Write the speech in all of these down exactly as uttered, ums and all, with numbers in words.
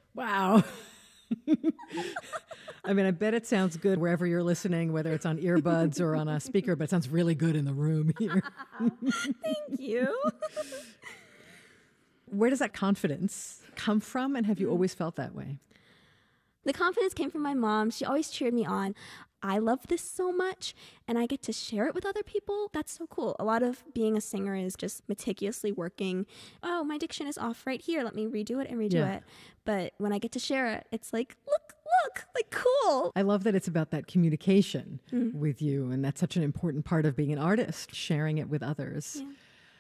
Wow. I mean, I bet it sounds good wherever you're listening, whether it's on earbuds or on a speaker, but it sounds really good in the room here. Thank you. Where does that confidence come from, and have you always felt that way? The confidence came from my mom. She always cheered me on. I love this so much, and I get to share it with other people. That's so cool. A lot of being a singer is just meticulously working. Oh, my diction is off right here. Let me redo it and redo Yeah. it. But when I get to share it, it's like, look, look, like cool. I love that it's about that communication with you, and that's such an important part of being an artist, sharing it with others. Yeah.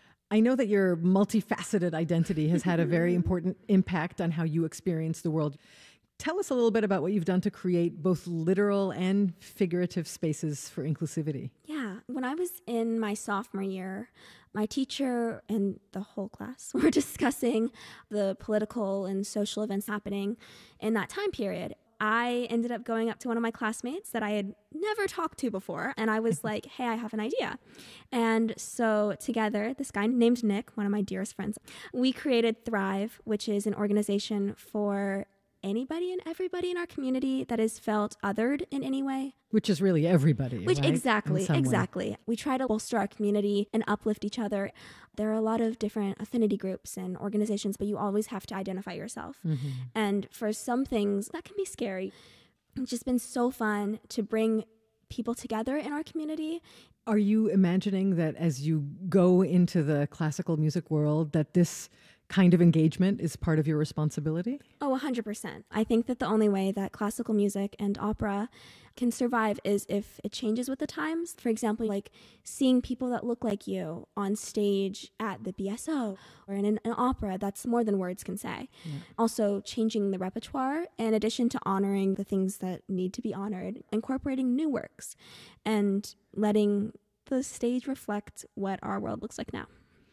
I know that your multifaceted identity has had a very important impact on how you experience the world. Tell us a little bit about what you've done to create both literal and figurative spaces for inclusivity. Yeah. When I was in my sophomore year, my teacher and the whole class were discussing the political and social events happening in that time period. I ended up going up to one of my classmates that I had never talked to before, and I was like, hey, I have an idea. And so together, this guy named Nick, one of my dearest friends, we created Thrive, which is an organization for anybody and everybody in our community that is felt othered in any way. Which is really everybody. Which right? exactly, In some way. exactly. We try to bolster our community and uplift each other. There are a lot of different affinity groups and organizations, but you always have to identify yourself. Mm-hmm. And for some things, that can be scary. It's just been so fun to bring people together in our community. Are you imagining that as you go into the classical music world, that this kind of engagement is part of your responsibility? Oh, one hundred percent. I think that the only way that classical music and opera can survive is if it changes with the times. For example, like seeing people that look like you on stage at the B S O or in an, an opera, that's more than words can say. Yeah. Also changing the repertoire, in addition to honoring the things that need to be honored, incorporating new works and letting the stage reflect what our world looks like now.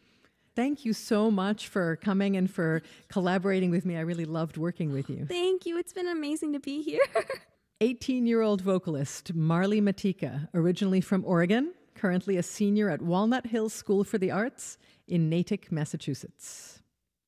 Thank you so much for coming and for collaborating with me. I really loved working with you. Thank you. It's been amazing to be here. eighteen-year-old vocalist Marley Matika, originally from Oregon, currently a senior at Walnut Hills School for the Arts in Natick, Massachusetts.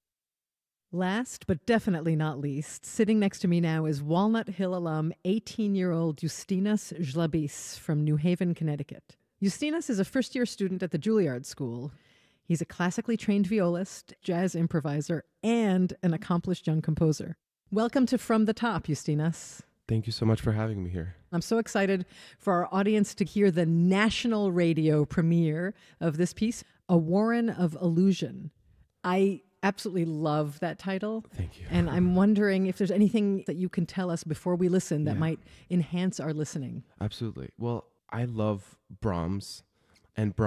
Last, but definitely not least, sitting next to me now is Walnut Hill alum eighteen-year-old Justinas Žlabis from New Haven, Connecticut. Justinas is a first-year student at the Juilliard School. He's a classically trained violist, jazz improviser, and an accomplished young composer. Welcome to From the Top, Justinas. Thank you so much for having me here. I'm so excited for our audience to hear the national radio premiere of this piece, A Warren of Illusion. I absolutely love that title. Thank you. And I'm wondering if there's anything that you can tell us before we listen that Yeah. might enhance our listening. Absolutely. Well, I love Brahms, and Brahms